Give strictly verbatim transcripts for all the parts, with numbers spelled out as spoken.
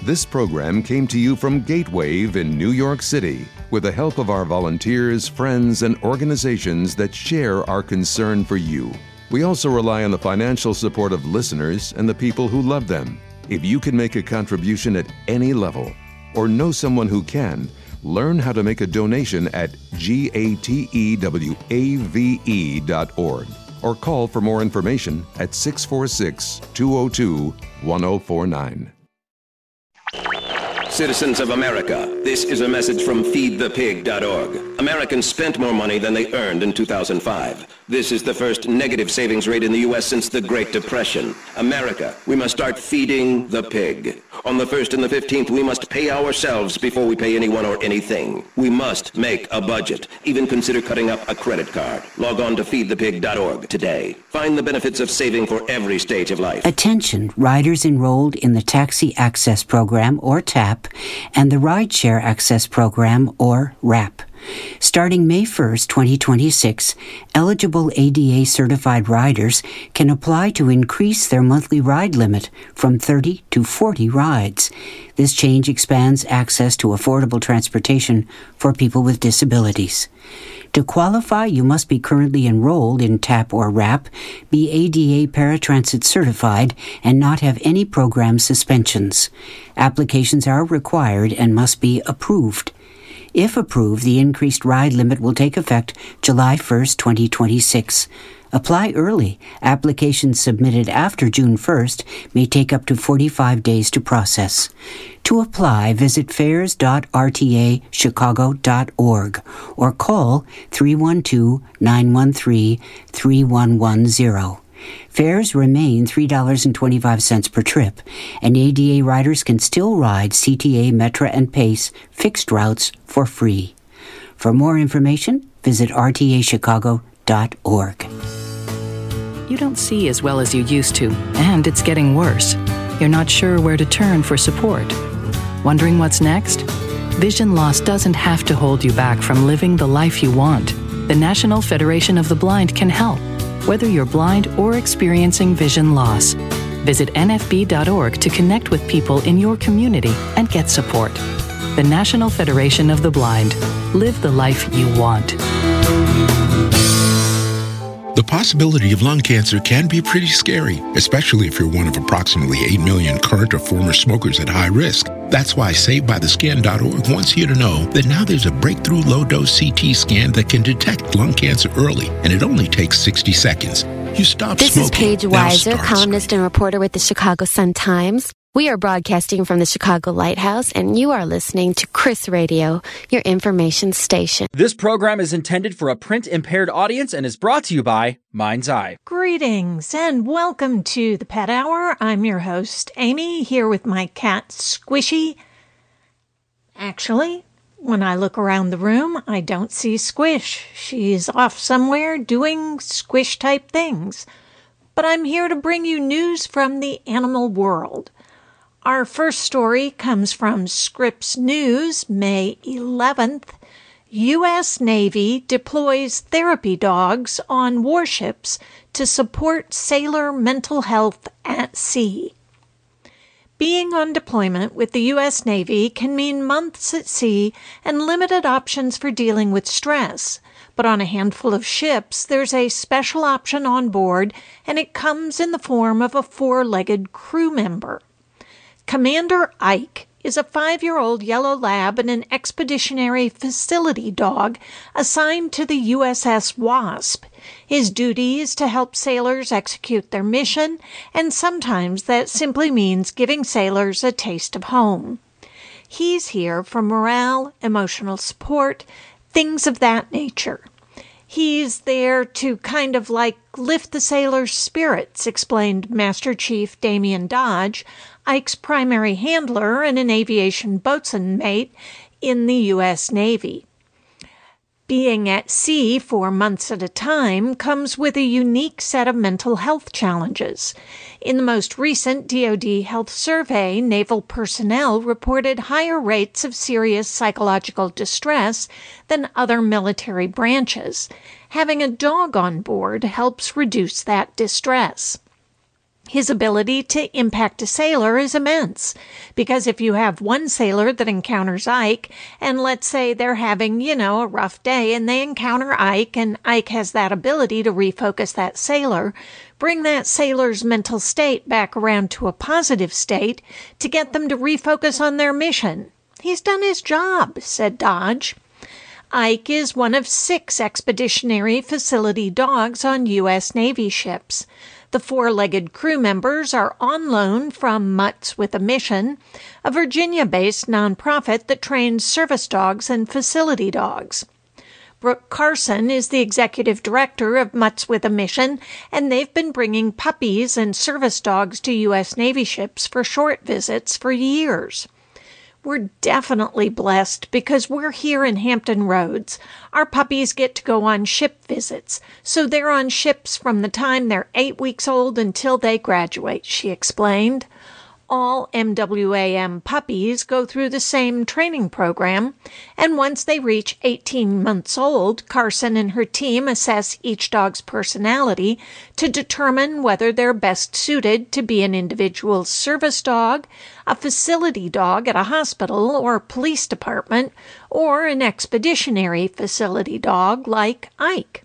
This program came to you from Gatewave in New York City with the help of our volunteers, friends, and organizations that share our concern for you. We also rely on the financial support of listeners and the people who love them. If you can make a contribution at any level or know someone who can, learn how to make a donation at gatewave dot org or call for more information at six four six, two oh two, one oh four nine. Citizens of America, this is a message from feed the pig dot org. Americans spent more money than they earned in two thousand five. This is the first negative savings rate in the U S since the Great Depression. America, we must start feeding the pig. On the first and the fifteenth, we must pay ourselves before we pay anyone or anything. We must make a budget. Even consider cutting up a credit card. Log on to feed the pig dot org today. Find the benefits of saving for every stage of life. Attention, riders enrolled in the Taxi Access Program, or TAP, and the Rideshare Access Program, or RAP. Starting May first, twenty twenty-six, eligible A D A-certified riders can apply to increase their monthly ride limit from thirty to forty rides. This change expands access to affordable transportation for people with disabilities. To qualify, you must be currently enrolled in TAP or RAP, be A D A paratransit certified, and not have any program suspensions. Applications are required and must be approved. If approved, the increased ride limit will take effect July first, twenty twenty-six. Apply early. Applications submitted after June first may take up to forty-five days to process. To apply, visit fares dot r t a chicago dot org or call three one two, nine one three, three one one zero. Fares remain three dollars and twenty-five cents per trip, and A D A riders can still ride C T A, Metra, and Pace fixed routes for free. For more information, visit r t a chicago dot org. You don't see as well as you used to, and it's getting worse. You're not sure where to turn for support. Wondering what's next? Vision loss doesn't have to hold you back from living the life you want. The National Federation of the Blind can help, whether you're blind or experiencing vision loss. Visit N F B dot org to connect with people in your community and get support. The National Federation of the Blind. Live the life you want. The possibility of lung cancer can be pretty scary, especially if you're one of approximately eight million current or former smokers at high risk. That's why Saved By The Scan dot org wants you to know that now there's a breakthrough low-dose C T scan that can detect lung cancer early, and it only takes sixty seconds. You stop this smoking. This is Paige Weiser, columnist and reporter with the Chicago Sun-Times. We are broadcasting from the Chicago Lighthouse, and you are listening to Chris Radio, your information station. This program is intended for a print-impaired audience and is brought to you by Mind's Eye. Greetings, and welcome to the Pet Hour. I'm your host, Amy, here with my cat, Squishy. Actually, when I look around the room, I don't see Squish. She's off somewhere doing Squish-type things. But I'm here to bring you news from the animal world. Our first story comes from Scripps News, May eleventh. U S Navy deploys therapy dogs on warships to support sailor mental health at sea. Being on deployment with the U S Navy can mean months at sea and limited options for dealing with stress. But on a handful of ships, there's a special option on board, and it comes in the form of a four-legged crew member. Commander Ike is a five-year-old yellow lab and an expeditionary facility dog assigned to the U S S Wasp. His duty is to help sailors execute their mission, and sometimes that simply means giving sailors a taste of home. He's here for morale, emotional support, things of that nature. He's there to kind of like lift the sailors' spirits, explained Master Chief Damian Dodge, Ike's primary handler and an aviation boatswain mate in the U S Navy. Being at sea for months at a time comes with a unique set of mental health challenges. In the most recent D O D Health Survey, naval personnel reported higher rates of serious psychological distress than other military branches. Having a dog on board helps reduce that distress. His ability to impact a sailor is immense, because if you have one sailor that encounters Ike, and let's say they're having, you know, a rough day, and they encounter Ike, and Ike has that ability to refocus that sailor, bring that sailor's mental state back around to a positive state to get them to refocus on their mission. He's done his job, said Dodge. Ike is one of six expeditionary facility dogs on U S Navy ships. The four-legged crew members are on loan from Mutts with a Mission, a Virginia-based nonprofit that trains service dogs and facility dogs. Brooke Carson is the executive director of Mutts with a Mission, and they've been bringing puppies and service dogs to U S Navy ships for short visits for years. We're definitely blessed because we're here in Hampton Roads. Our puppies get to go on ship visits, so they're on ships from the time they're eight weeks old until they graduate, she explained. All M W A M puppies go through the same training program, and once they reach eighteen months old, Carson and her team assess each dog's personality to determine whether they're best suited to be an individual service dog, a facility dog at a hospital or police department, or an expeditionary facility dog like Ike.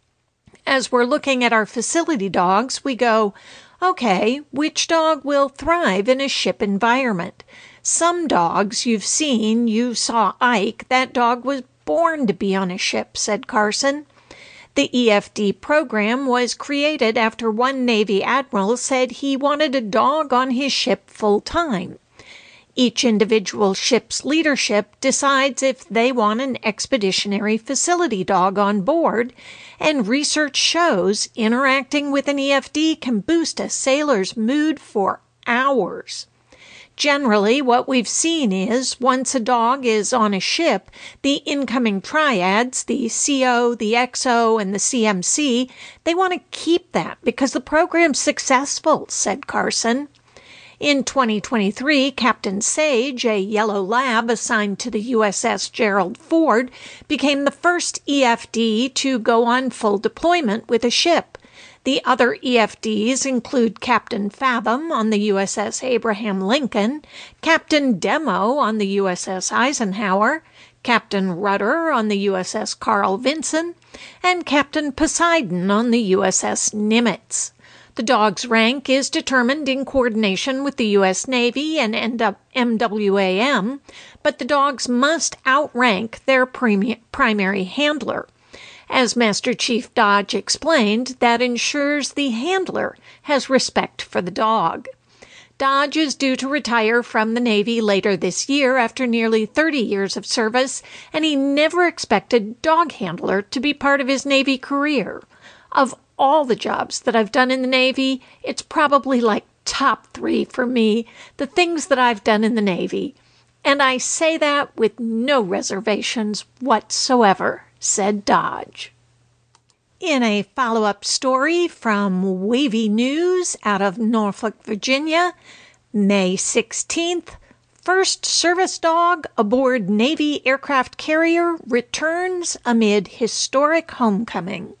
As we're looking at our facility dogs, we go, okay, which dog will thrive in a ship environment? Some dogs you've seen, you saw Ike, that dog was born to be on a ship, said Carson. The E F D program was created after one Navy admiral said he wanted a dog on his ship full time. Each individual ship's leadership decides if they want an expeditionary facility dog on board, and research shows interacting with an E F D can boost a sailor's mood for hours. Generally, what we've seen is, once a dog is on a ship, the incoming triads, the C O, the X O, and the C M C, they want to keep that because the program's successful, said Carson. In twenty twenty-three, Captain Sage, a yellow lab assigned to the U S S Gerald Ford, became the first E F D to go on full deployment with a ship. The other E F Ds include Captain Fathom on the U S S Abraham Lincoln, Captain Demo on the U S S Eisenhower, Captain Rudder on the U S S Carl Vinson, and Captain Poseidon on the U S S Nimitz. The dog's rank is determined in coordination with the U S Navy and M W A M, but the dogs must outrank their primary handler. As Master Chief Dodge explained, that ensures the handler has respect for the dog. Dodge is due to retire from the Navy later this year after nearly thirty years of service, and he never expected dog handler to be part of his Navy career. Of all the jobs that I've done in the Navy, it's probably like top three for me, the things that I've done in the Navy. And I say that with no reservations whatsoever, said Dodge. In a follow-up story from Wavy News out of Norfolk, Virginia, May sixteenth, first service dog aboard Navy aircraft carrier returns amid historic homecoming.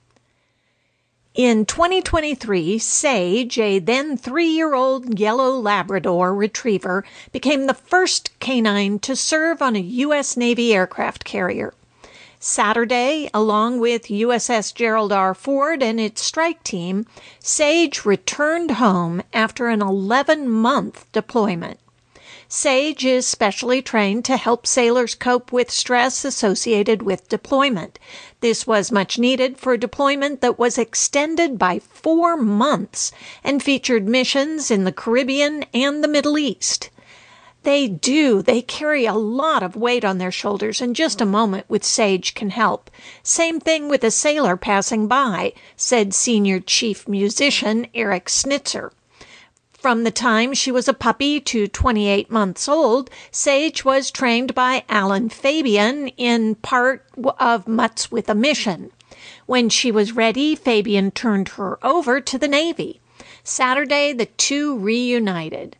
In twenty twenty-three, Sage, a then three-year-old yellow Labrador retriever, became the first canine to serve on a U S Navy aircraft carrier. Saturday, along with U S S Gerald R. Ford and its strike team, Sage returned home after an eleven-month deployment. Sage is specially trained to help sailors cope with stress associated with deployment. This was much needed for a deployment that was extended by four months and featured missions in the Caribbean and the Middle East. They do. They carry a lot of weight on their shoulders, and just a moment with Sage can help. Same thing with a sailor passing by, said senior chief musician Eric Snitzer. From the time she was a puppy to twenty-eight months old, Sage was trained by Alan Fabian in part of Mutts with a Mission. When she was ready, Fabian turned her over to the Navy. Saturday, the two reunited.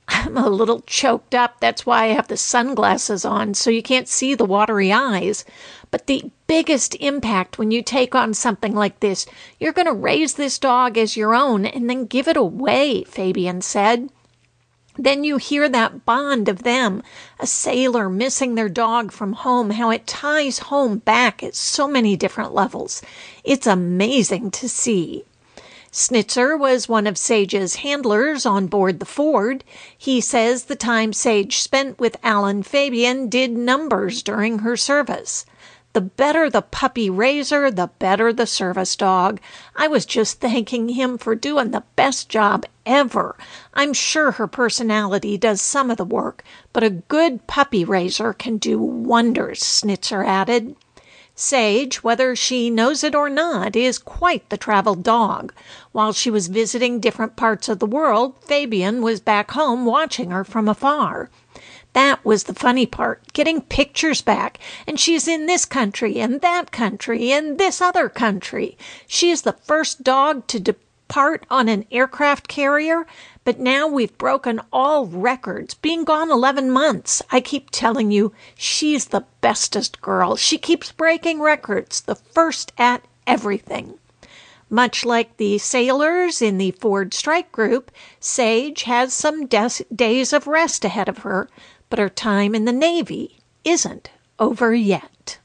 I'm a little choked up. That's why I have the sunglasses on, so you can't see the watery eyes. But the biggest impact when you take on something like this, you're going to raise this dog as your own and then give it away, Fabian said. Then you hear that bond of them, a sailor missing their dog from home, how it ties home back at so many different levels. It's amazing to see. Snitzer was one of Sage's handlers on board the Ford. He says the time Sage spent with Alan Fabian did numbers during her service. The better the puppy raiser, the better the service dog. I was just thanking him for doing the best job ever. I'm sure her personality does some of the work, but a good puppy raiser can do wonders, Snitzer added. Sage, whether she knows it or not, is quite the traveled dog. While she was visiting different parts of the world, Fabian was back home watching her from afar. That was the funny part, getting pictures back, and she's in this country and that country and this other country. She is the first dog to depart on an aircraft carrier, but now we've broken all records, being gone eleven months. I keep telling you, she's the bestest girl. She keeps breaking records, the first at everything. Much like the sailors in the Ford Strike Group, Sage has some des- days of rest ahead of her, but her time in the Navy isn't over yet.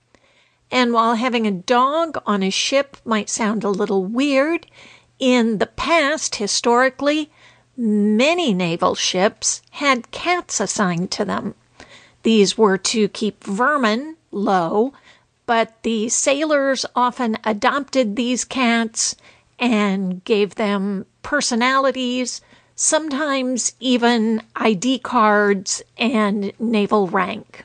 And while having a dog on a ship might sound a little weird, in the past, historically, many naval ships had cats assigned to them. These were to keep vermin low, but the sailors often adopted these cats and gave them personalities, sometimes even I D cards and naval rank.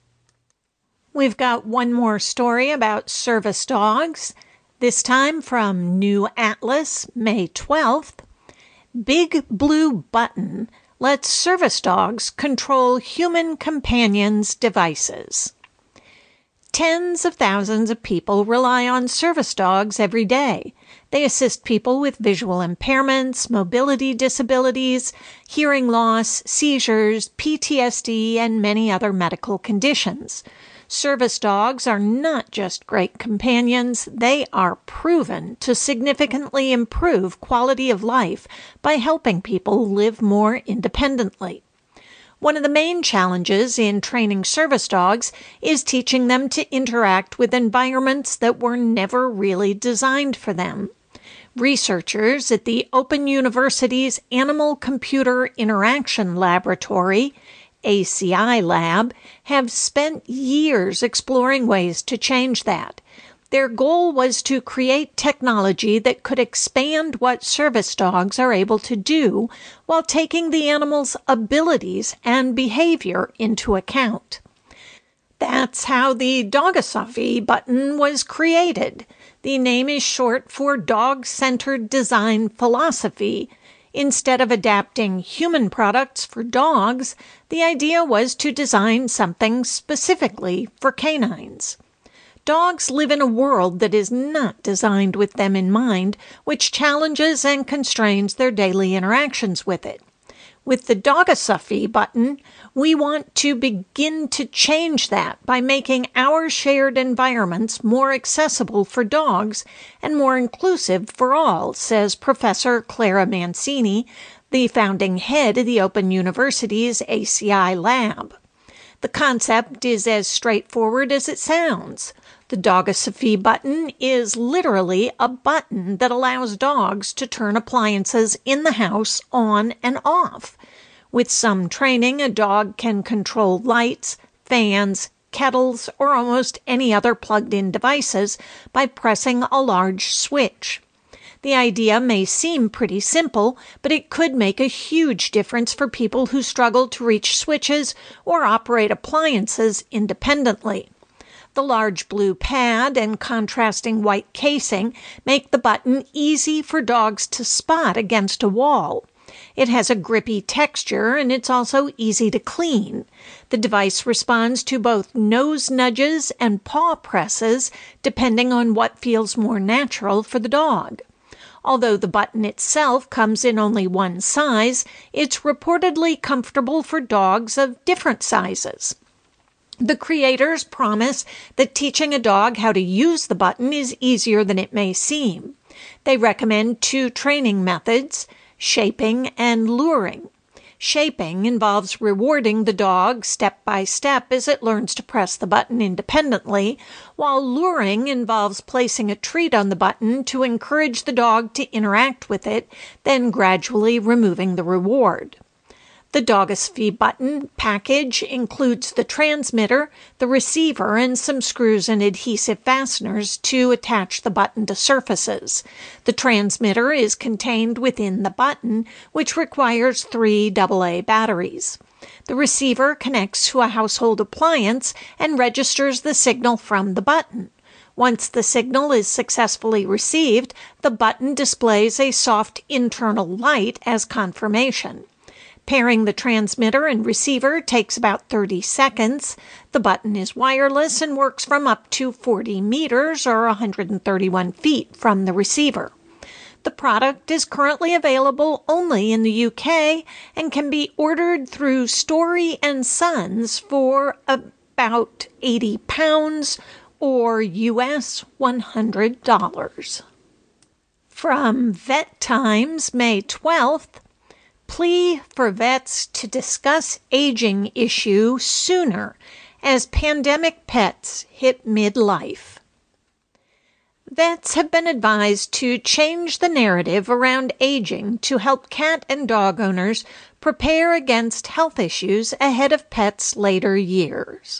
We've got one more story about service dogs, this time from New Atlas, May twelfth. Big Blue Button lets service dogs control human companions' devices. Tens of thousands of people rely on service dogs every day. They assist people with visual impairments, mobility disabilities, hearing loss, seizures, P T S D, and many other medical conditions. Service dogs are not just great companions, they are proven to significantly improve quality of life by helping people live more independently. One of the main challenges in training service dogs is teaching them to interact with environments that were never really designed for them. Researchers at the Open University's Animal Computer Interaction Laboratory, A C I Lab, have spent years exploring ways to change that. Their goal was to create technology that could expand what service dogs are able to do while taking the animal's abilities and behavior into account. That's how the Dogosophy button was created. The name is short for Dog-Centered Design Philosophy. Instead of adapting human products for dogs, the idea was to design something specifically for canines. Dogs live in a world that is not designed with them in mind, which challenges and constrains their daily interactions with it. With the Dogosophy button, we want to begin to change that by making our shared environments more accessible for dogs and more inclusive for all, says Professor Clara Mancini, the founding head of the Open University's A C I Lab. The concept is as straightforward as it sounds. The Dogosophy button is literally a button that allows dogs to turn appliances in the house on and off. With some training, a dog can control lights, fans, kettles, or almost any other plugged-in devices by pressing a large switch. The idea may seem pretty simple, but it could make a huge difference for people who struggle to reach switches or operate appliances independently. The large blue pad and contrasting white casing make the button easy for dogs to spot against a wall. It has a grippy texture and it's also easy to clean. The device responds to both nose nudges and paw presses depending on what feels more natural for the dog. Although the button itself comes in only one size, it's reportedly comfortable for dogs of different sizes. The creators promise that teaching a dog how to use the button is easier than it may seem. They recommend two training methods: shaping and luring. Shaping involves rewarding the dog step by step as it learns to press the button independently, while luring involves placing a treat on the button to encourage the dog to interact with it, then gradually removing the reward. The Dogosphy button package includes the transmitter, the receiver, and some screws and adhesive fasteners to attach the button to surfaces. The transmitter is contained within the button, which requires three double A batteries. The receiver connects to a household appliance and registers the signal from the button. Once the signal is successfully received, the button displays a soft internal light as confirmation. Pairing the transmitter and receiver takes about thirty seconds. The button is wireless and works from up to forty meters or one hundred thirty-one feet from the receiver. The product is currently available only in the U K and can be ordered through Story and Sons for about eighty pounds or U S one hundred dollars. From Vet Times, May twelfth, plea for vets to discuss aging issue sooner as pandemic pets hit midlife. Vets have been advised to change the narrative around aging to help cat and dog owners prepare against health issues ahead of pets' later years.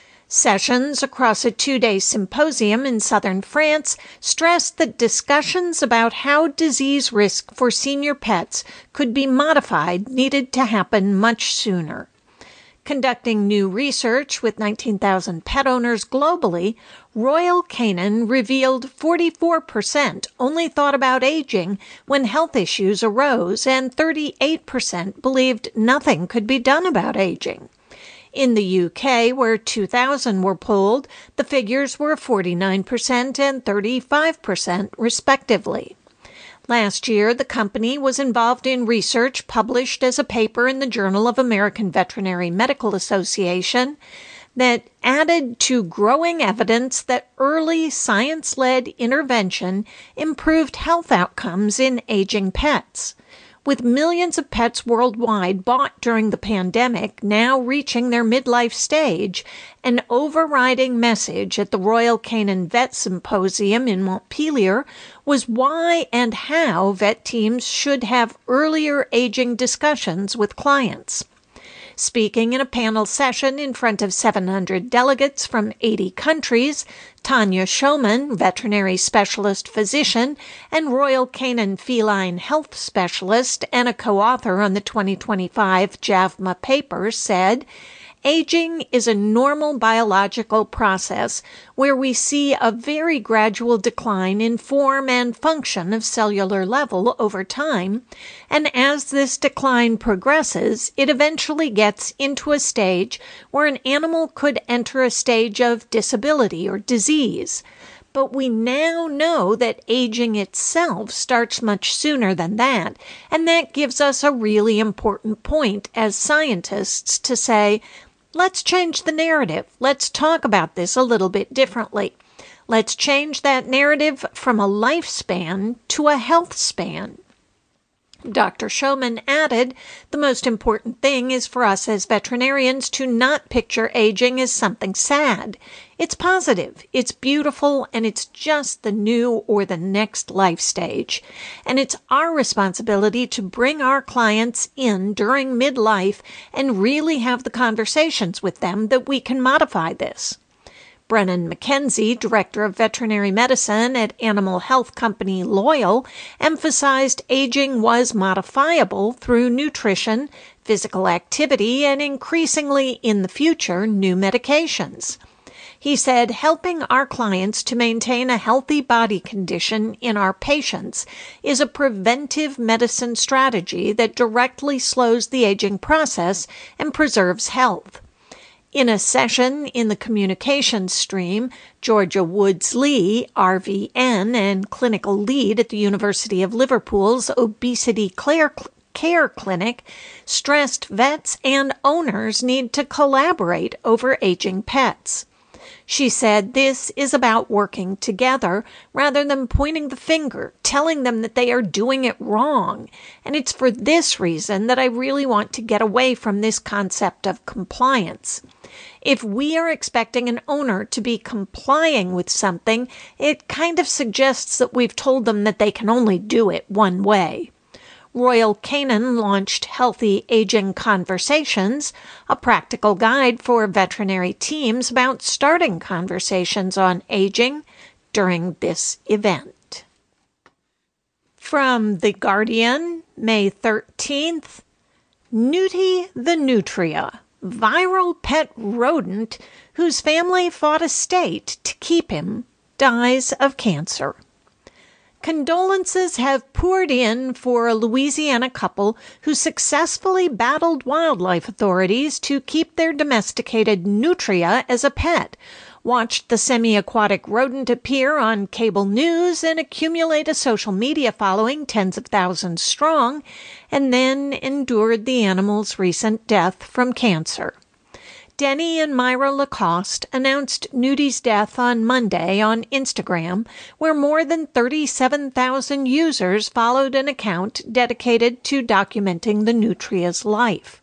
Sessions across a two-day symposium in southern France stressed that discussions about how disease risk for senior pets could be modified needed to happen much sooner. Conducting new research with nineteen thousand pet owners globally, Royal Canin revealed forty-four percent only thought about aging when health issues arose, and thirty-eight percent believed nothing could be done about aging. In the U K, where two thousand were polled, the figures were forty-nine percent and thirty-five percent, respectively. Last year, the company was involved in research published as a paper in the Journal of American Veterinary Medical Association that added to growing evidence that early science-led intervention improved health outcomes in aging pets. With millions of pets worldwide bought during the pandemic now reaching their midlife stage, an overriding message at the Royal Canin Vet Symposium in Montpellier was why and how vet teams should have earlier aging discussions with clients. Speaking in a panel session in front of seven hundred delegates from eighty countries, Tanya Schoeman, veterinary specialist physician and Royal Canin feline health specialist and a co-author on the twenty twenty-five J A V M A paper, said, "Aging is a normal biological process where we see a very gradual decline in form and function of cellular level over time, and as this decline progresses, it eventually gets into a stage where an animal could enter a stage of disability or disease. But we now know that aging itself starts much sooner than that, and that gives us a really important point as scientists to say, let's change the narrative. Let's talk about this a little bit differently. Let's change that narrative from a lifespan to a health span." Doctor Schoeman added, "The most important thing is for us as veterinarians to not picture aging as something sad. It's positive, it's beautiful, and it's just the new or the next life stage. And it's our responsibility to bring our clients in during midlife and really have the conversations with them that we can modify this." Brennan McKenzie, director of veterinary medicine at animal health company Loyal, emphasized aging was modifiable through nutrition, physical activity, and increasingly in the future, new medications. He said, "Helping our clients to maintain a healthy body condition in our patients is a preventive medicine strategy that directly slows the aging process and preserves health. In a session in the communications stream, Georgia Woods-Lee, R V N and clinical lead at the University of Liverpool's Obesity Care Clinic, stressed vets and owners need to collaborate over aging pets. She said this is about working together rather than pointing the finger, telling them that they are doing it wrong. And it's for this reason that I really want to get away from this concept of compliance. If we are expecting an owner to be complying with something, it kind of suggests that we've told them that they can only do it one way. Royal Canin launched Healthy Aging Conversations, a practical guide for veterinary teams about starting conversations on aging during this event. From The Guardian, May thirteenth, Nudie the Nutria, viral pet rodent whose family fought a state to keep him, dies of cancer. Condolences have poured in for a Louisiana couple who successfully battled wildlife authorities to keep their domesticated nutria as a pet, watched the semi-aquatic rodent appear on cable news and accumulate a social media following tens of thousands strong, and then endured the animal's recent death from cancer. Denny and Myra Lacoste announced Nudie's death on Monday on Instagram, where more than thirty-seven thousand users followed an account dedicated to documenting the nutria's life.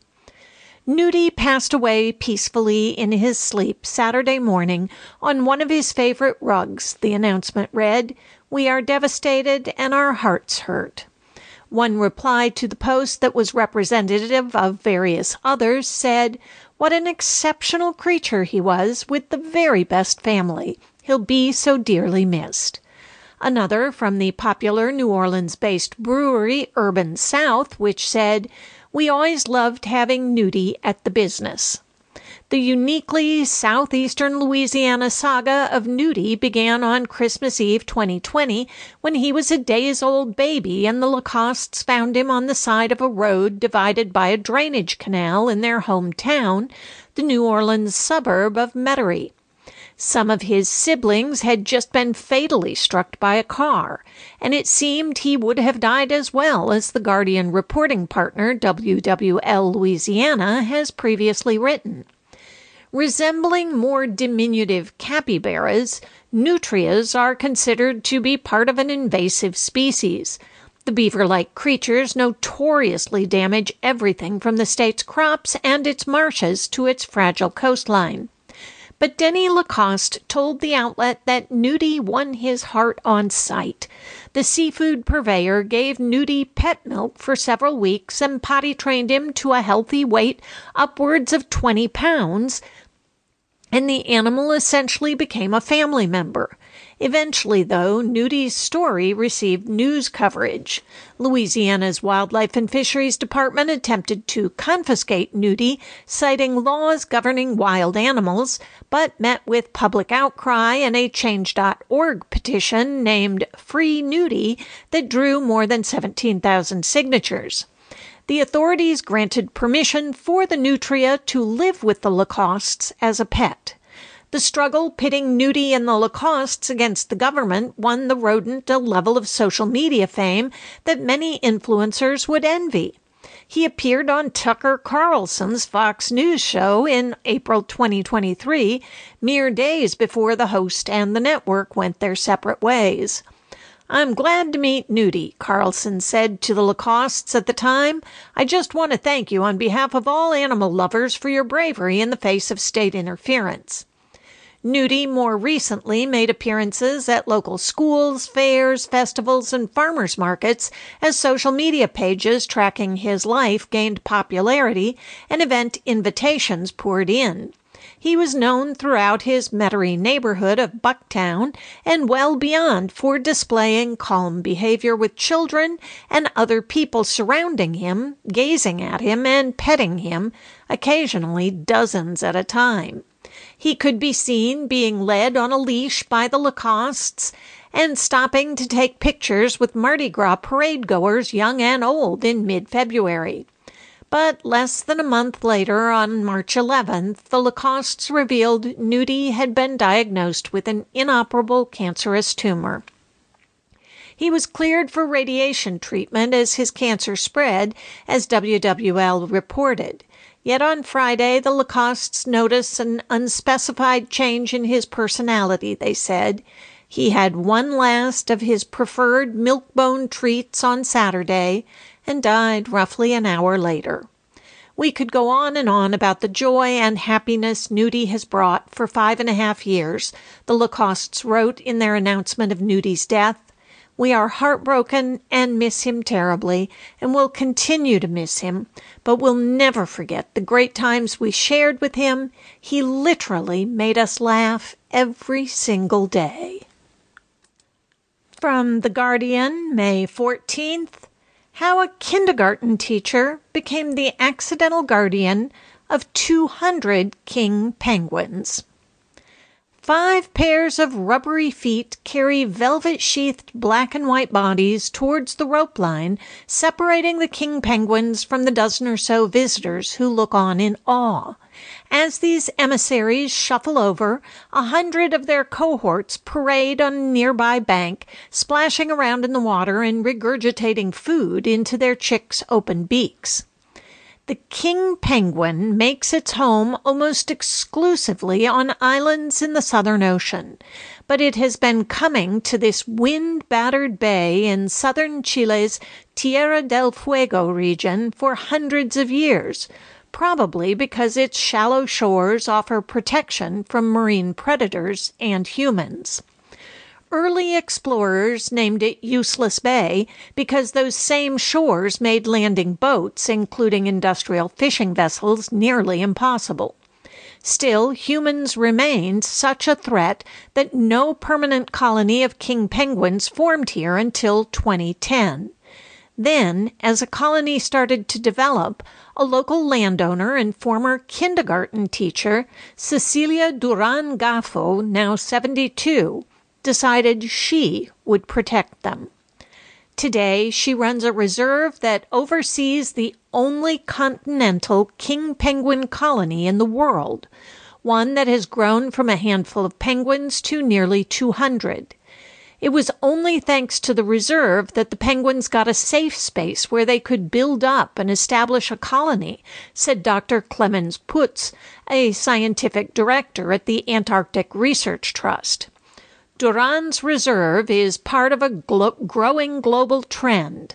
Nudie passed away peacefully in his sleep Saturday morning on one of his favorite rugs. The announcement read, "We are devastated and our hearts hurt." One reply to the post that was representative of various others said, "What an exceptional creature he was, with the very best family. He'll be so dearly missed." Another from the popular New Orleans-based brewery Urban South, which said, "We always loved having Nudie at the business." The uniquely southeastern Louisiana saga of Nudie began on Christmas Eve twenty twenty when he was a days-old baby and the Lacostes found him on the side of a road divided by a drainage canal in their hometown, the New Orleans suburb of Metairie. Some of his siblings had just been fatally struck by a car, and it seemed he would have died as well, as the Guardian reporting partner W W L Louisiana has previously written. Resembling more diminutive capybaras, nutrias are considered to be part of an invasive species. The beaver-like creatures notoriously damage everything from the state's crops and its marshes to its fragile coastline. But Denny Lacoste told the outlet that Nudie won his heart on sight. The seafood purveyor gave Nudie pet milk for several weeks and potty-trained him to a healthy weight upwards of twenty pounds, and the animal essentially became a family member. Eventually, though, Nudie's story received news coverage. Louisiana's Wildlife and Fisheries Department attempted to confiscate Nudie, citing laws governing wild animals, but met with public outcry and a change dot org petition named Free Nudie that drew more than seventeen thousand signatures. The authorities granted permission for the nutria to live with the Lacostes as a pet. The struggle pitting Nudie and the Lacostes against the government won the rodent a level of social media fame that many influencers would envy. He appeared on Tucker Carlson's Fox News show in April twenty twenty-three, mere days before the host and the network went their separate ways. "I'm glad to meet Nudie," Carlson said to the Lacostes at the time. "I just want to thank you on behalf of all animal lovers for your bravery in the face of state interference." Nudie more recently made appearances at local schools, fairs, festivals, and farmers markets as social media pages tracking his life gained popularity and event invitations poured in. He was known throughout his Metairie neighborhood of Bucktown and well beyond for displaying calm behavior with children and other people surrounding him, gazing at him and petting him, occasionally dozens at a time. He could be seen being led on a leash by the Lacostes and stopping to take pictures with Mardi Gras parade goers young and old in mid-February. But less than a month later, on March eleventh, the Lacostes revealed Nudie had been diagnosed with an inoperable cancerous tumor. He was cleared for radiation treatment as his cancer spread, as W W L reported. Yet on Friday, the Lacostes noticed an unspecified change in his personality, they said. He had one last of his preferred milk-bone treats on Saturday and died roughly an hour later. We could go on and on about the joy and happiness Nudie has brought for five and a half years, the Lacostes wrote in their announcement of Nudie's death. We are heartbroken and miss him terribly, and will continue to miss him, but we'll never forget the great times we shared with him. He literally made us laugh every single day. From The Guardian, May fourteenth, how a kindergarten teacher became the accidental guardian of two hundred king penguins. Five pairs of rubbery feet carry velvet-sheathed black and white bodies towards the rope line separating the king penguins from the dozen or so visitors who look on in awe. As these emissaries shuffle over, a hundred of their cohorts parade on a nearby bank, splashing around in the water and regurgitating food into their chicks' open beaks. The king penguin makes its home almost exclusively on islands in the Southern Ocean, but it has been coming to this wind-battered bay in southern Chile's Tierra del Fuego region for hundreds of years, probably because its shallow shores offer protection from marine predators and humans. Early explorers named it Useless Bay because those same shores made landing boats, including industrial fishing vessels, nearly impossible. Still, humans remained such a threat that no permanent colony of king penguins formed here until twenty ten. Then, as a colony started to develop, a local landowner and former kindergarten teacher, Cecilia Duran Gaffo, now seventy-two, decided she would protect them. Today, she runs a reserve that oversees the only continental king penguin colony in the world, one that has grown from a handful of penguins to nearly two hundred. It was only thanks to the reserve that the penguins got a safe space where they could build up and establish a colony, said Doctor Clemens Putz, a scientific director at the Antarctic Research Trust. Duran's reserve is part of a glo- growing global trend.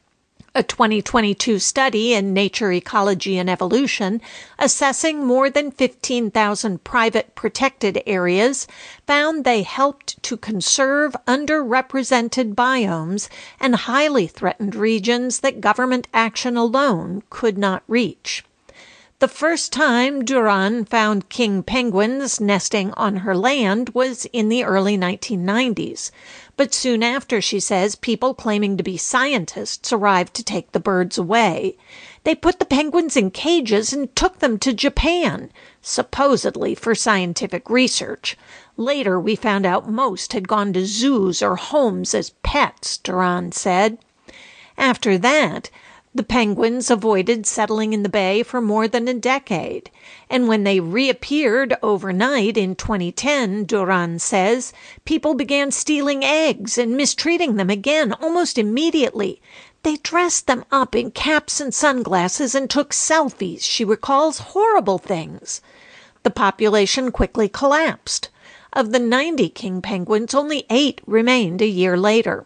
A twenty twenty-two study in Nature, Ecology, and Evolution, assessing more than fifteen thousand private protected areas, found they helped to conserve underrepresented biomes and highly threatened regions that government action alone could not reach. The first time Duran found king penguins nesting on her land was in the early nineteen nineties. But soon after, she says, people claiming to be scientists arrived to take the birds away. They put the penguins in cages and took them to Japan, supposedly for scientific research. Later, we found out most had gone to zoos or homes as pets, Duran said. After that, the penguins avoided settling in the bay for more than a decade, and when they reappeared overnight in twenty ten, Duran says, people began stealing eggs and mistreating them again almost immediately. They dressed them up in caps and sunglasses and took selfies, she recalls, horrible things. The population quickly collapsed. Of the ninety king penguins, only eight remained a year later.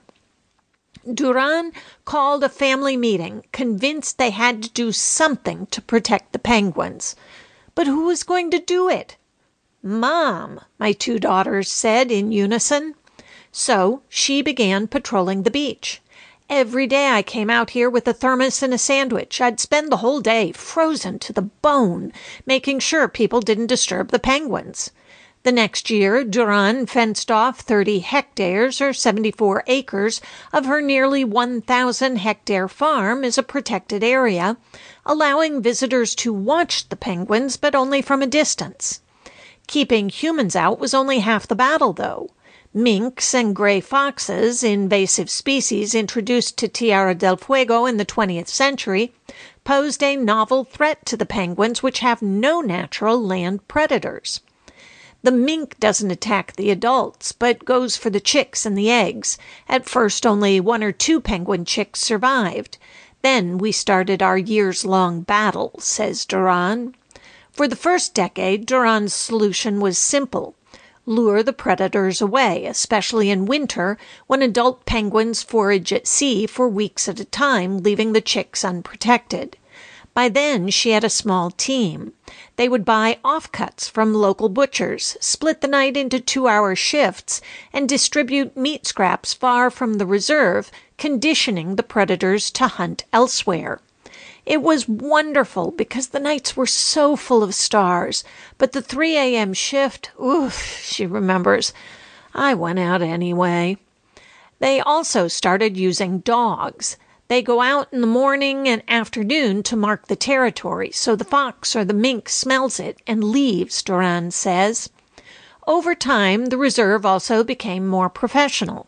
Duran called a family meeting, convinced they had to do something to protect the penguins. But who was going to do it? Mom, my two daughters said in unison. So she began patrolling the beach. Every day I came out here with a thermos and a sandwich. I'd spend the whole day frozen to the bone, making sure people didn't disturb the penguins. The next year, Duran fenced off thirty hectares, or seventy-four acres, of her nearly one thousand hectare farm as a protected area, allowing visitors to watch the penguins, but only from a distance. Keeping humans out was only half the battle, though. Minks and gray foxes, invasive species introduced to Tierra del Fuego in the twentieth century, posed a novel threat to the penguins, which have no natural land predators. The mink doesn't attack the adults, but goes for the chicks and the eggs. At first, only one or two penguin chicks survived. Then we started our years-long battle, says Duran. For the first decade, Duran's solution was simple. Lure the predators away, especially in winter, when adult penguins forage at sea for weeks at a time, leaving the chicks unprotected. By then, she had a small team. They would buy offcuts from local butchers, split the night into two-hour shifts, and distribute meat scraps far from the reserve, conditioning the predators to hunt elsewhere. It was wonderful because the nights were so full of stars, but the three a.m. shift, oof, she remembers, I went out anyway. They also started using dogs. They go out in the morning and afternoon to mark the territory, so the fox or the mink smells it and leaves, Duran says. Over time, the reserve also became more professional.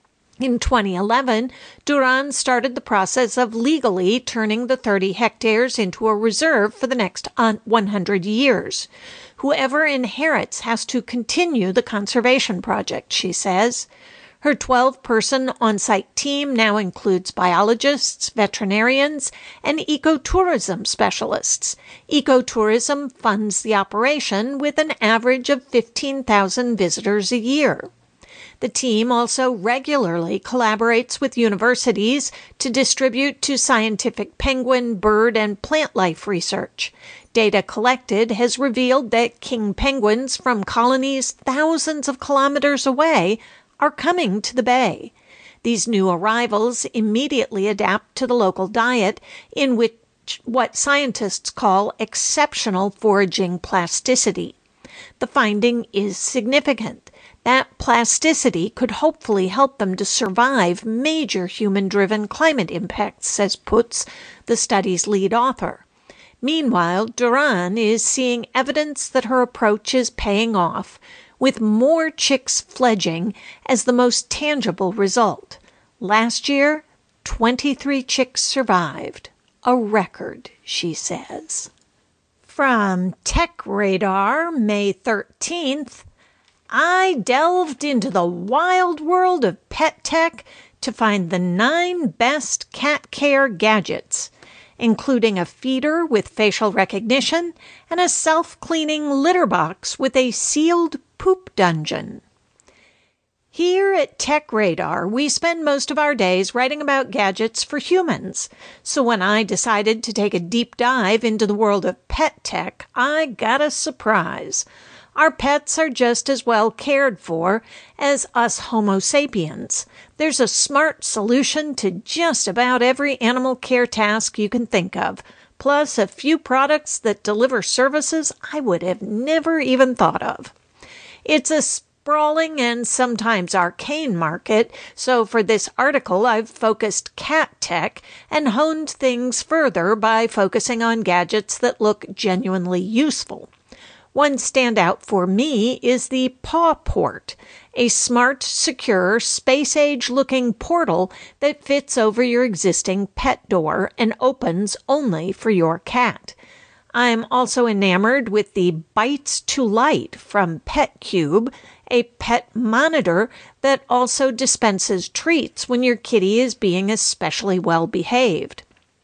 In twenty eleven, Duran started the process of legally turning the thirty hectares into a reserve for the next one hundred years. Whoever inherits has to continue the conservation project, she says. Her twelve-person on-site team now includes biologists, veterinarians, and ecotourism specialists. Ecotourism funds the operation with an average of fifteen thousand visitors a year. The team also regularly collaborates with universities to distribute to scientific penguin, bird, and plant life research. Data collected has revealed that king penguins from colonies thousands of kilometers away are coming to the bay. These new arrivals immediately adapt to the local diet, in which what scientists call exceptional foraging plasticity. The finding is significant. That plasticity could hopefully help them to survive major human-driven climate impacts, says Putz, the study's lead author. Meanwhile, Duran is seeing evidence that her approach is paying off, with more chicks fledging as the most tangible result. Last year, twenty-three chicks survived. A record, she says. From Tech Radar, May thirteenth, I delved into the wild world of pet tech to find the nine best cat care gadgets, including a feeder with facial recognition and a self-cleaning litter box with a sealed poop dungeon. Here at Tech Radar, we spend most of our days writing about gadgets for humans. So when I decided to take a deep dive into the world of pet tech, I got a surprise. Our pets are just as well cared for as us Homo sapiens. There's a smart solution to just about every animal care task you can think of, plus a few products that deliver services I would have never even thought of. It's a sprawling and sometimes arcane market, so for this article I've focused cat tech and honed things further by focusing on gadgets that look genuinely useful. One standout for me is the PawPort, a smart, secure, space-age-looking portal that fits over your existing pet door and opens only for your cat. I'm also enamored with the Bites to Light from PetCube, a pet monitor that also dispenses treats when your kitty is being especially well behaved.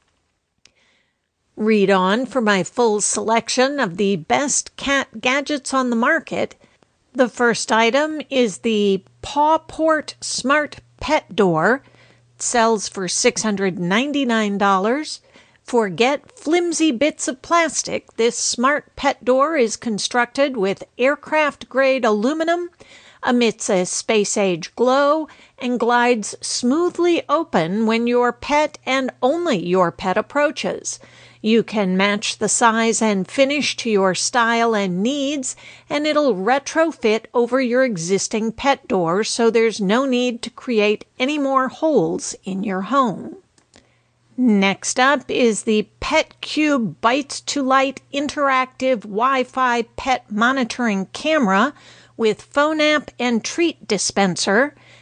Read on for my full selection of the best cat gadgets on the market. The first item is the PawPort Smart Pet Door. It sells for six hundred ninety-nine dollars. Forget flimsy bits of plastic. This smart pet door is constructed with aircraft-grade aluminum, emits a space-age glow, and glides smoothly open when your pet and only your pet approaches. You can match the size and finish to your style and needs, and it'll retrofit over your existing pet door, so there's no need to create any more holes in your home. Next up is the PetCube Bites to Light interactive Wi-Fi pet monitoring camera with phone app and treat dispenser.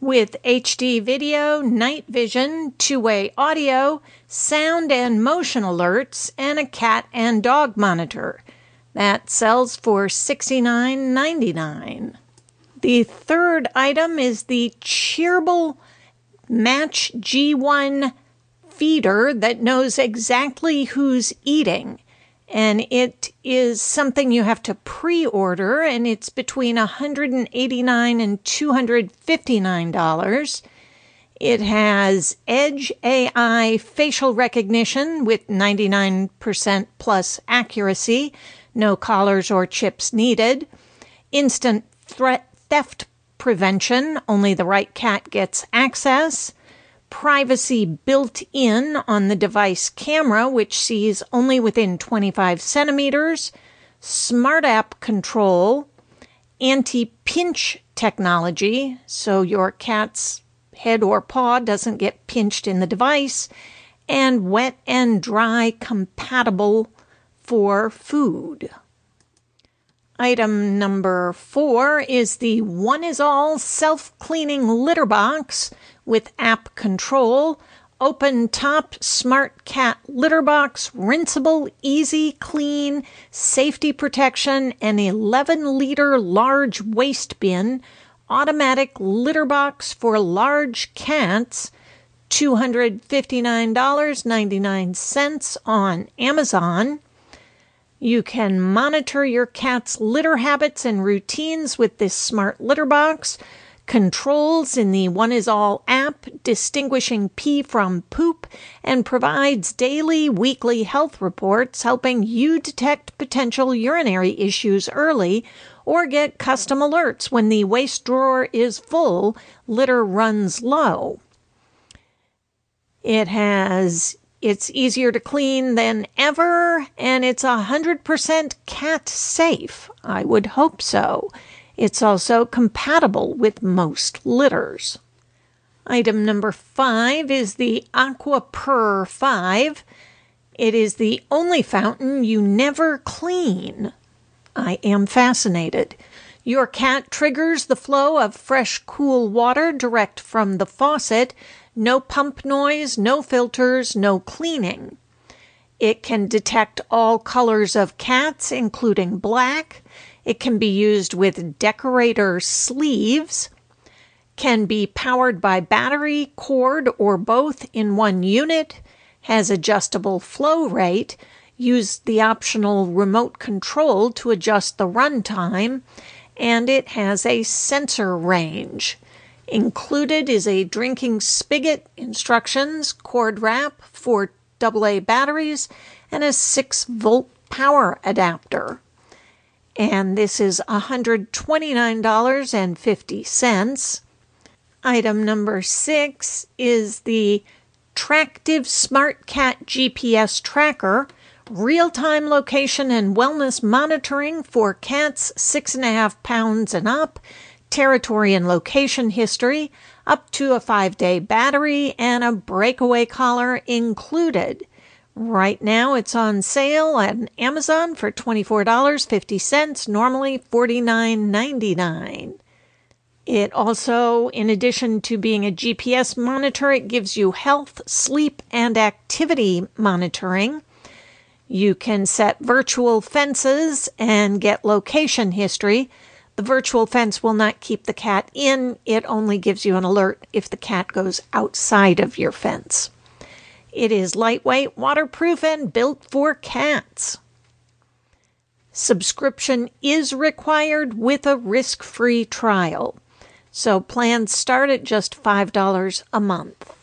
with H D video, night vision, two-way audio, sound and motion alerts, and a cat and dog monitor. That sells for sixty-nine ninety-nine. The third item is the Cheerable Match G one feeder that knows exactly who's eating. And it is something you have to pre-order, and it's between one hundred eighty-nine dollars and two hundred fifty-nine dollars. It has Edge A I facial recognition with ninety-nine percent plus accuracy, no collars or chips needed. Instant threat theft prevention, only the right cat gets access. Privacy built in on the device camera, which sees only within twenty-five centimeters. Smart app control. Anti-pinch technology, so your cat's head or paw doesn't get pinched in the device. And wet and dry compatible for food. Item number four is the One Is All self-cleaning litter box with app control, open top smart cat litter box, rinseable, easy clean, safety protection, and eleven liter large waste bin, automatic litter box for large cats, two hundred fifty-nine dollars and ninety-nine cents on Amazon. You can monitor your cat's litter habits and routines with this smart litter box. Controls in the One Is All app, distinguishing pee from poop, and provides daily, weekly health reports, helping you detect potential urinary issues early or get custom alerts when the waste drawer is full, litter runs low. It has It's easier to clean than ever, and it's one hundred percent cat safe. I would hope so. It's also compatible with most litters. Item number five is the AquaPurr five. It is the only fountain you never clean. I am fascinated. Your cat triggers the flow of fresh, cool water direct from the faucet. No pump noise, no filters, no cleaning. It can detect all colors of cats, including black. It can be used with decorator sleeves. Can be powered by battery, cord, or both in one unit. Has adjustable flow rate. Use the optional remote control to adjust the runtime. And it has a sensor range. Included is a drinking spigot, instructions, cord wrap, four double A batteries, and a six volt power adapter. And this is one hundred twenty-nine dollars and fifty cents. Item number six is the Tractive Smart Cat G P S Tracker, real-time location and wellness monitoring for cats six and a half pounds and up, territory and location history, up to a five-day battery, and a breakaway collar included. Right now it's on sale on Amazon for twenty-four dollars and fifty cents, normally forty-nine ninety-nine. It also, in addition to being a G P S monitor, it gives you health, sleep, and activity monitoring. You can set virtual fences and get location history. The virtual fence will not keep the cat in. It only gives you an alert if the cat goes outside of your fence. It is lightweight, waterproof, and built for cats. Subscription is required with a risk-free trial. So plans start at just five dollars a month.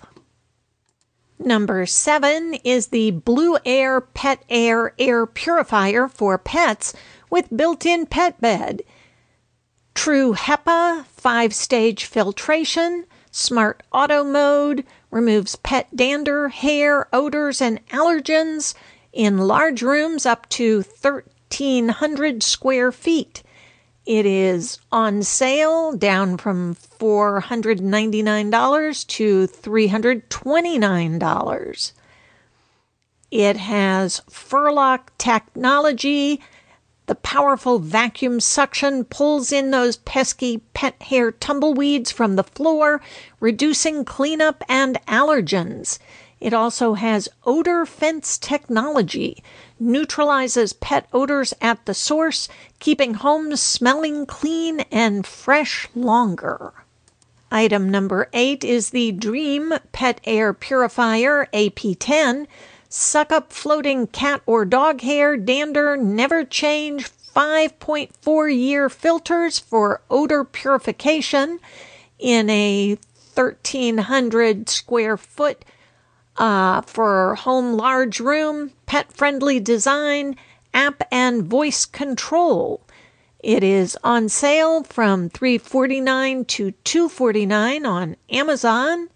Number seven is the Blue Air Pet Air Air Purifier for pets with built-in pet bed. True HEPA, five-stage filtration, smart auto mode, removes pet dander, hair, odors, and allergens in large rooms up to thirteen hundred square feet. It is on sale, down from four hundred ninety-nine dollars to three hundred twenty-nine dollars. It has Furlock technology, The powerful vacuum suction pulls in those pesky pet hair tumbleweeds from the floor, reducing cleanup and allergens. It also has odor fence technology, neutralizes pet odors at the source, keeping homes smelling clean and fresh longer. Item number eight is the Dream Pet Air Purifier A P ten. Suck up floating cat or dog hair, dander, never change, five point four year filters for odor purification in a thirteen hundred square foot uh, for home large room, pet-friendly design, app and voice control. It is on sale from three hundred forty-nine dollars to two hundred forty-nine dollars on Amazon.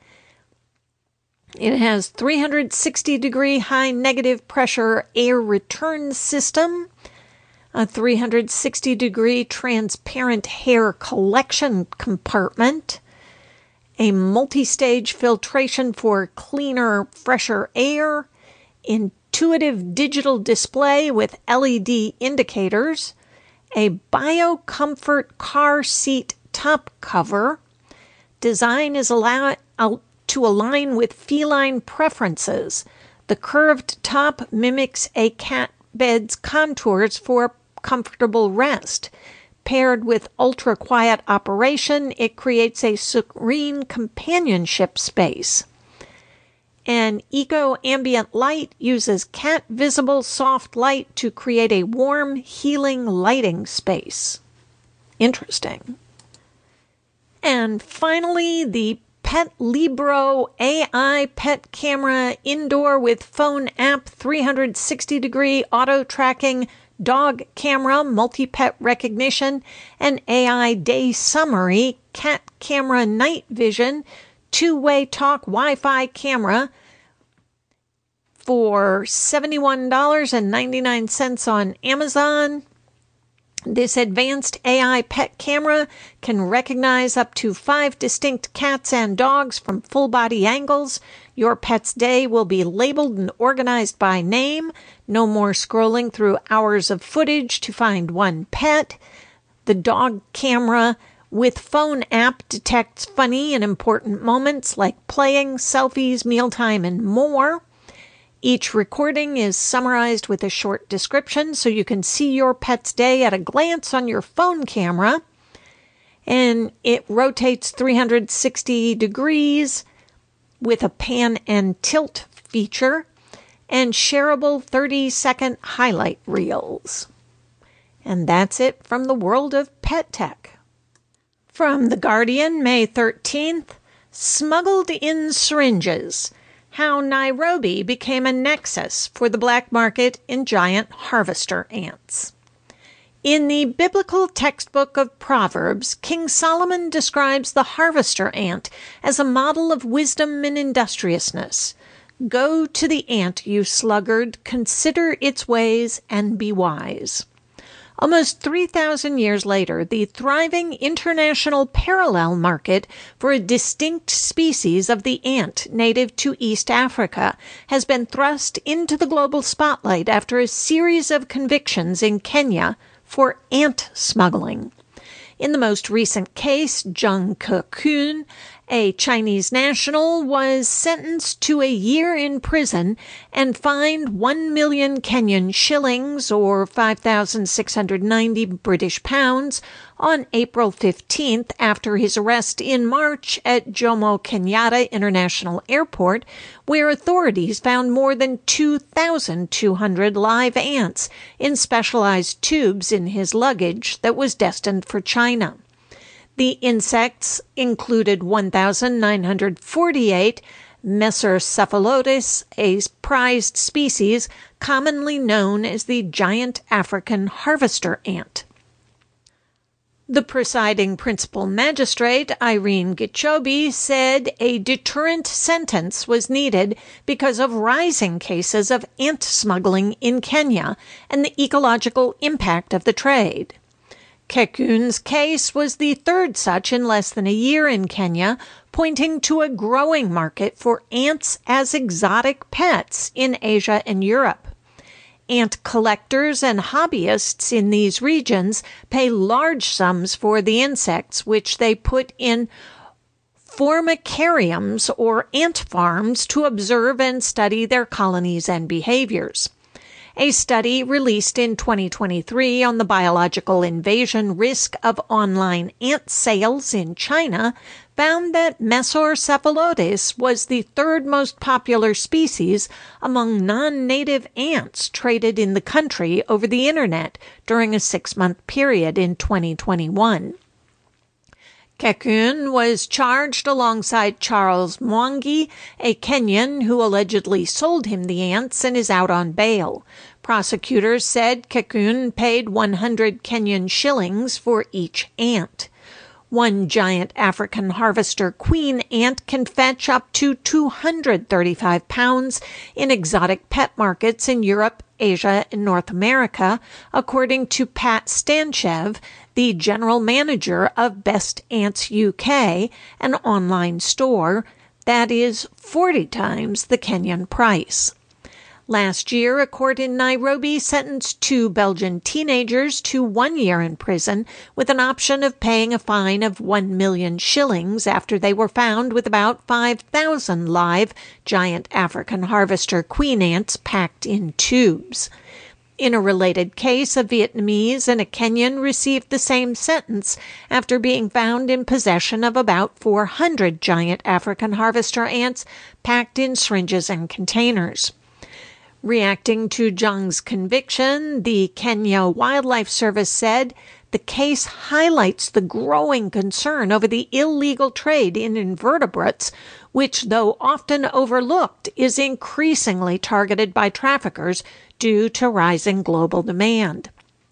It has three hundred sixty degree high negative pressure air return system, a three hundred sixty degree transparent hair collection compartment, a multi-stage filtration for cleaner, fresher air, intuitive digital display with L E D indicators, a BioComfort car seat top cover. Design is allowed out to align with feline preferences. The curved top mimics a cat bed's contours for comfortable rest. Paired with ultra-quiet operation, it creates a serene companionship space. An eco-ambient light uses cat-visible soft light to create a warm, healing lighting space. Interesting. And finally, the Pet Libro A I Pet Camera Indoor with Phone App three hundred sixty degree Auto Tracking Dog Camera Multi-Pet Recognition and A I Day Summary Cat Camera Night Vision Two-Way Talk Wi-Fi Camera for seventy-one dollars and ninety-nine cents on Amazon. This advanced A I pet camera can recognize up to five distinct cats and dogs from full-body angles. Your pet's day will be labeled and organized by name. No more scrolling through hours of footage to find one pet. The dog camera with phone app detects funny and important moments like playing, selfies, mealtime, and more. Each recording is summarized with a short description so you can see your pet's day at a glance on your phone camera. And it rotates three hundred sixty degrees with a pan and tilt feature and shareable thirty second highlight reels. And that's it from the world of pet tech. From The Guardian, May thirteenth, smuggled in syringes. How Nairobi became a nexus for the black market in giant harvester ants. In the biblical textbook of Proverbs, King Solomon describes the harvester ant as a model of wisdom and industriousness. Go to the ant, you sluggard, consider its ways and be wise. Almost three thousand years later, the thriving international parallel market for a distinct species of the ant native to East Africa has been thrust into the global spotlight after a series of convictions in Kenya for ant smuggling. In the most recent case, Zheng Kekun, a Chinese national, was sentenced to a year in prison and fined one million Kenyan shillings, or five thousand six hundred ninety British pounds, on April fifteenth after his arrest in March at Jomo Kenyatta International Airport, where authorities found more than two thousand two hundred live ants in specialized tubes in his luggage that was destined for China. The insects included one thousand nine hundred forty-eight Mesocephalotes, a prized species commonly known as the giant African harvester ant. The presiding principal magistrate, Irene Gichobi, said a deterrent sentence was needed because of rising cases of ant smuggling in Kenya and the ecological impact of the trade. Kekun's case was the third such in less than a year in Kenya, pointing to a growing market for ants as exotic pets in Asia and Europe. Ant collectors and hobbyists in these regions pay large sums for the insects, which they put in formicariums or ant farms to observe and study their colonies and behaviors. A study released in twenty twenty-three on the biological invasion risk of online ant sales in China found that Mesor cephalotes was the third most popular species among non-native ants traded in the country over the internet during a six-month period in twenty twenty-one. Kekun was charged alongside Charles Mwangi, a Kenyan who allegedly sold him the ants and is out on bail. Prosecutors said Kekun paid one hundred Kenyan shillings for each ant. One giant African harvester queen ant can fetch up to two hundred thirty-five pounds in exotic pet markets in Europe, Asia, and North America, according to Pat Stanchev, the general manager of Best Ants U K, an online store that is forty times the Kenyan price. Last year, a court in Nairobi sentenced two Belgian teenagers to one year in prison with an option of paying a fine of one million shillings after they were found with about five thousand live giant African harvester queen ants packed in tubes. In a related case, a Vietnamese and a Kenyan received the same sentence after being found in possession of about four hundred giant African harvester ants packed in syringes and containers. Reacting to Zhang's conviction, the Kenya Wildlife Service said the case highlights the growing concern over the illegal trade in invertebrates, which, though often overlooked, is increasingly targeted by traffickers due to rising global demand.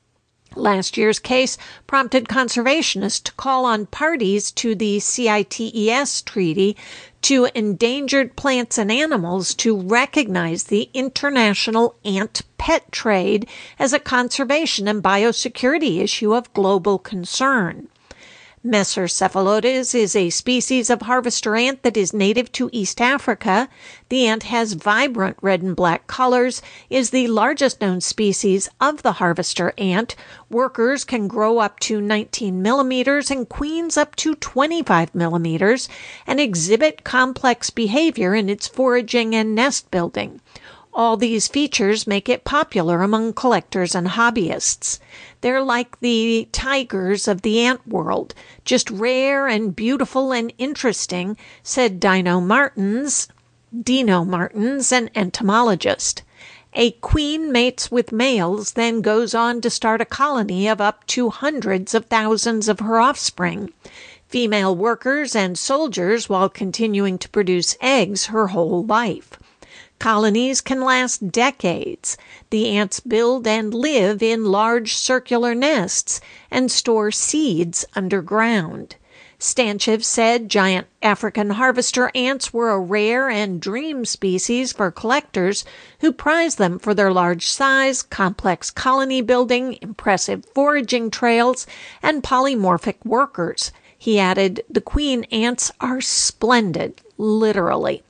Last year's case prompted conservationists to call on parties to the CITES treaty to endangered plants and animals to recognize the international ant pet trade as a conservation and biosecurity issue of global concern. Mesor cephalotes is a species of harvester ant that is native to East Africa. The ant has vibrant red and black colors, is the largest known species of the harvester ant. Workers can grow up to nineteen millimeters and queens up to twenty-five millimeters and exhibit complex behavior in its foraging and nest building. All these features make it popular among collectors and hobbyists. They're like the tigers of the ant world, just rare and beautiful and interesting, said Dino Martins, Dino Martins, an entomologist. A queen mates with males, then goes on to start a colony of up to hundreds of thousands of her offspring. Female workers and soldiers while continuing to produce eggs her whole life. Colonies can last decades. The ants build and live in large circular nests and store seeds underground. Stanchev said giant African harvester ants were a rare and dream species for collectors who prize them for their large size, complex colony building, impressive foraging trails, and polymorphic workers. He added, the queen ants are splendid, literally.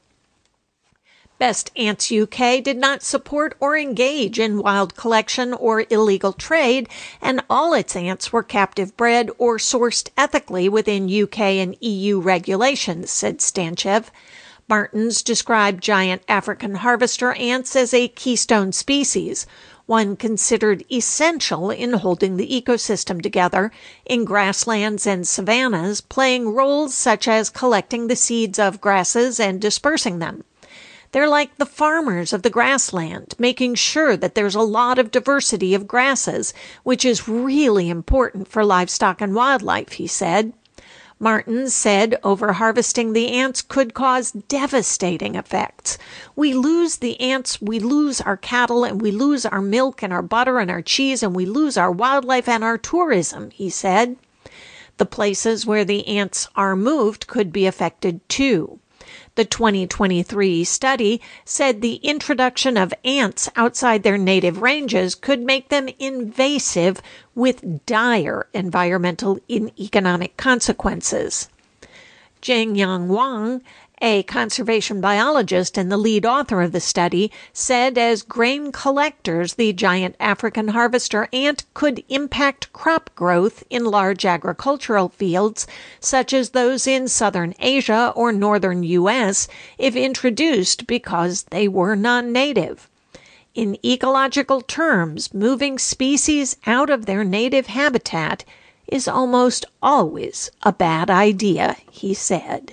Best Ants U K did not support or engage in wild collection or illegal trade, and all its ants were captive bred or sourced ethically within U K and E U regulations, said Stanchev. Martins described giant African harvester ants as a keystone species, one considered essential in holding the ecosystem together in grasslands and savannas, playing roles such as collecting the seeds of grasses and dispersing them. They're like the farmers of the grassland, making sure that there's a lot of diversity of grasses, which is really important for livestock and wildlife, he said. Martins said overharvesting the ants could cause devastating effects. We lose the ants, we lose our cattle, and we lose our milk and our butter and our cheese, and we lose our wildlife and our tourism, he said. The places where the ants are moved could be affected too. The twenty twenty-three study said the introduction of ants outside their native ranges could make them invasive with dire environmental and economic consequences. Zhengyang Wang, A conservation biologist and the lead author of the study said as grain collectors, the giant African harvester ant could impact crop growth in large agricultural fields, such as those in southern Asia or northern U S, if introduced because they were non-native. In ecological terms, moving species out of their native habitat is almost always a bad idea, he said.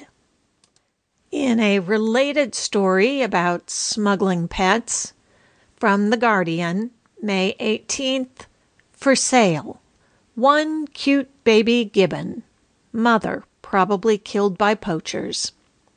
In a related story about smuggling pets, from The Guardian, May eighteenth, for sale. One cute baby gibbon. Mother probably killed by poachers.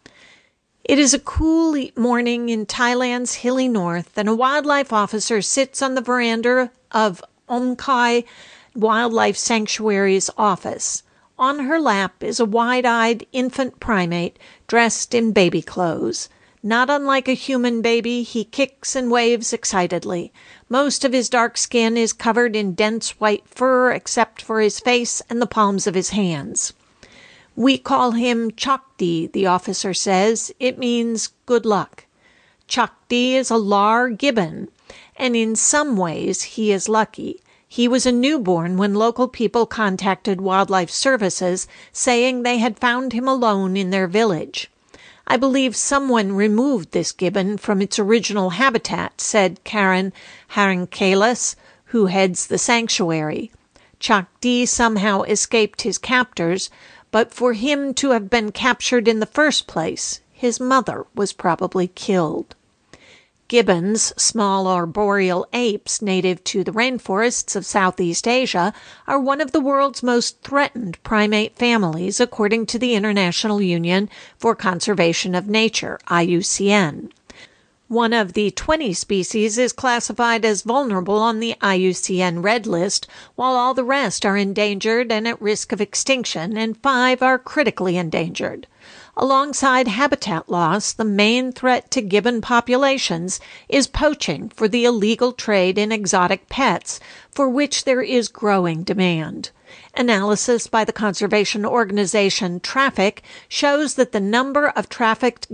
It is a cool morning in Thailand's hilly north, and a wildlife officer sits on the veranda of Omkai Wildlife Sanctuary's office. On her lap is a wide-eyed infant primate dressed in baby clothes. Not unlike a human baby, he kicks and waves excitedly. Most of his dark skin is covered in dense white fur except for his face and the palms of his hands. We call him Chakdi, the officer says. It means good luck. Chakdi is a Lar gibbon, and in some ways he is lucky. He was a newborn when local people contacted Wildlife Services, saying they had found him alone in their village. I believe someone removed this gibbon from its original habitat, said Karen Harinkalis, who heads the sanctuary. Chakdi somehow escaped his captors, but for him to have been captured in the first place, his mother was probably killed. Gibbons, small arboreal apes native to the rainforests of Southeast Asia, are one of the world's most threatened primate families, according to the International Union for Conservation of Nature, I U C N. One of the twenty species is classified as vulnerable on the I U C N Red List, while all the rest are endangered and at risk of extinction, and five are critically endangered. Alongside habitat loss, the main threat to gibbon populations is poaching for the illegal trade in exotic pets, for which there is growing demand. Analysis by the conservation organization Traffic shows that the number of trafficked